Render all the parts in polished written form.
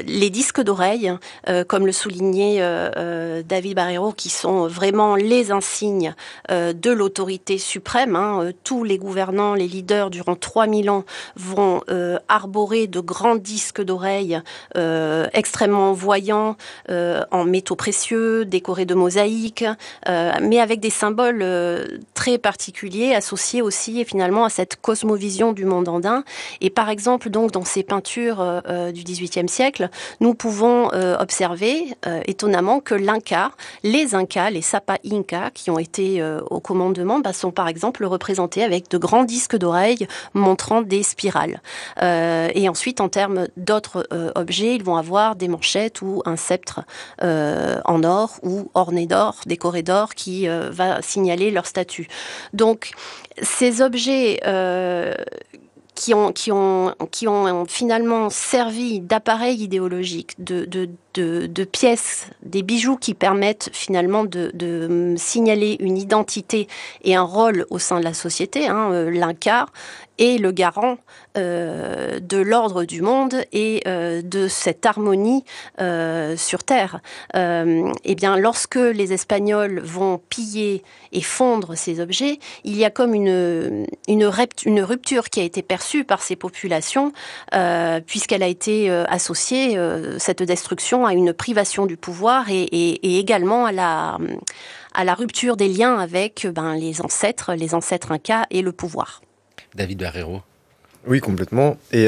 les disques d'oreille, comme le soulignait David Barreiro, qui sont vraiment les insignes de l'autorité suprême. Tous les gouvernants, les leaders, durant 3000 ans, vont arborer de grands disques d'oreille extrêmement voyants, en métaux précieux, décorés de mosaïques, mais avec des symboles très particuliers, associés aussi et finalement à cette cosmovision du monde andin. Et par exemple, donc, dans ces peintures du XVIIIe siècle, nous pouvons observer étonnamment que les Incas, les Sapa Incas, qui ont été au commandement, sont par exemple représentés avec de grands disques d'oreille montrant des spirales. Et ensuite, en termes d'autres objets, ils vont avoir des manchettes ou un sceptre en or ou orné d'or, décoré d'or, qui va signaler leur statut. Donc, ces objets qui ont finalement servi d'appareil idéologique, de pièces, des bijoux qui permettent finalement de signaler une identité et un rôle au sein de la société. L'Inca est le garant de l'ordre du monde et de cette harmonie sur Terre. Eh bien, lorsque les Espagnols vont piller et fondre ces objets, il y a comme une rupture qui a été perçue par ces populations, puisqu'elle a été associée, cette destruction, à une privation du pouvoir et également à la rupture des liens avec les ancêtres incas et le pouvoir. David Barreiro. Oui, complètement. Et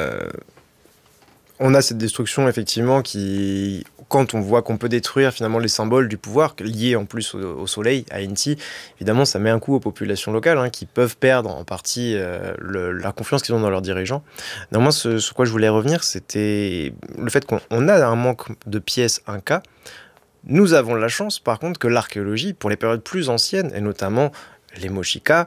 on a cette destruction, effectivement, qui, quand on voit qu'on peut détruire finalement les symboles du pouvoir, liés en plus au soleil, à Inti, évidemment, ça met un coup aux populations locales, qui peuvent perdre en partie la confiance qu'ils ont dans leurs dirigeants. Néanmoins, sur quoi je voulais revenir, c'était le fait qu'on a un manque de pièces Inca. Nous avons la chance, par contre, que l'archéologie, pour les périodes plus anciennes, et notamment les Mochicas,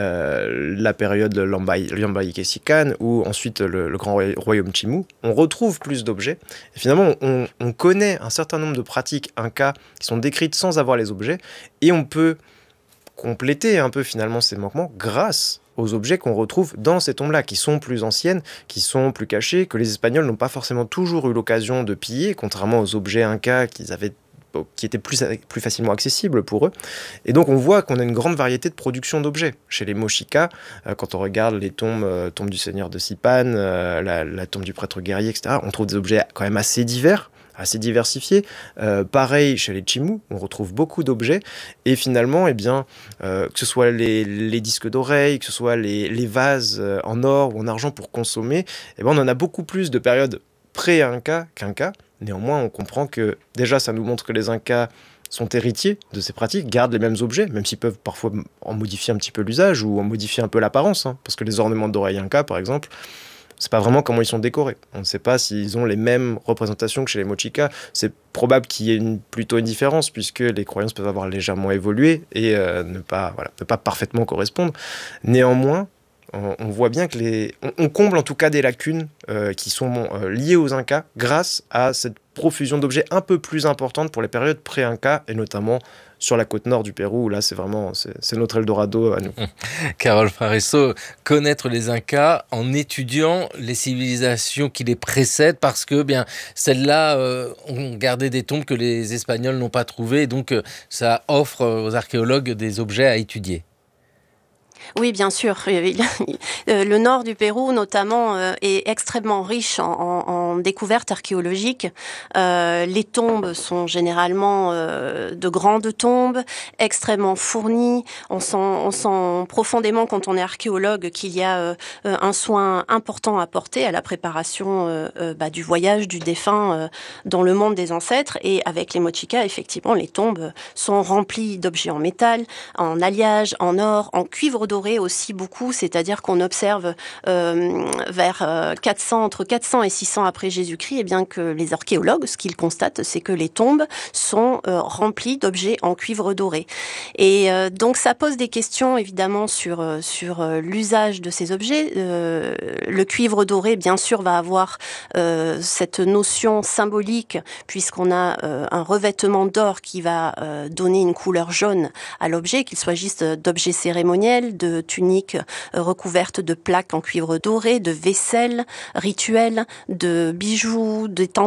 la période Llambay-Kesikan ou ensuite le grand royaume Chimu, on retrouve plus d'objets. Et finalement, on connaît un certain nombre de pratiques Incas qui sont décrites sans avoir les objets, et on peut compléter un peu finalement ces manquements grâce aux objets qu'on retrouve dans ces tombes-là, qui sont plus anciennes, qui sont plus cachées, que les Espagnols n'ont pas forcément toujours eu l'occasion de piller, contrairement aux objets Incas qui étaient plus facilement accessibles pour eux. Et donc on voit qu'on a une grande variété de production d'objets. Chez les Mochicas, quand on regarde les tombes du seigneur de Sipan, la tombe du prêtre guerrier, etc., on trouve des objets quand même assez divers, assez diversifiés. Pareil chez les Chimu, on retrouve beaucoup d'objets. Et finalement, que ce soit les disques d'oreilles, que ce soit les vases en or ou en argent pour consommer, on en a beaucoup plus de périodes pré-Inca qu'Inca. Néanmoins, on comprend que déjà, ça nous montre que les Incas sont héritiers de ces pratiques, gardent les mêmes objets, même s'ils peuvent parfois en modifier un petit peu l'usage ou en modifier un peu l'apparence. Parce que les ornements d'oreilles Incas, par exemple, c'est pas vraiment comment ils sont décorés. On ne sait pas s'ils ont les mêmes représentations que chez les Mochicas. C'est probable qu'il y ait plutôt une différence, puisque les croyances peuvent avoir légèrement évolué et ne pas parfaitement correspondre. Néanmoins, on voit bien que on comble en tout cas des lacunes qui sont liées aux Incas grâce à cette profusion d'objets un peu plus importante pour les périodes pré-Incas et notamment sur la côte nord du Pérou où là c'est notre Eldorado à nous. Carole Fraresso, connaître les Incas en étudiant les civilisations qui les précèdent parce que celles-là ont gardé des tombes que les Espagnols n'ont pas trouvées et donc ça offre aux archéologues des objets à étudier. Oui, bien sûr. Le nord du Pérou, notamment, est extrêmement riche en découvertes archéologiques. Les tombes sont généralement de grandes tombes, extrêmement fournies. On sent profondément, quand on est archéologue, qu'il y a un soin important à porter à la préparation du voyage du défunt dans le monde des ancêtres. Et avec les Mochicas, effectivement, les tombes sont remplies d'objets en métal, en alliage, en or, en cuivre doré aussi beaucoup, c'est-à-dire qu'on observe entre 400 et 600 après Jésus-Christ, que les archéologues, ce qu'ils constatent, c'est que les tombes sont remplies d'objets en cuivre doré. Et donc ça pose des questions évidemment sur l'usage de ces objets. Le cuivre doré, bien sûr, va avoir cette notion symbolique puisqu'on a un revêtement d'or qui va donner une couleur jaune à l'objet, qu'il s'agisse d'objets cérémoniels, de tuniques recouvertes de plaques en cuivre doré, de vaisselle rituelle, de bijoux,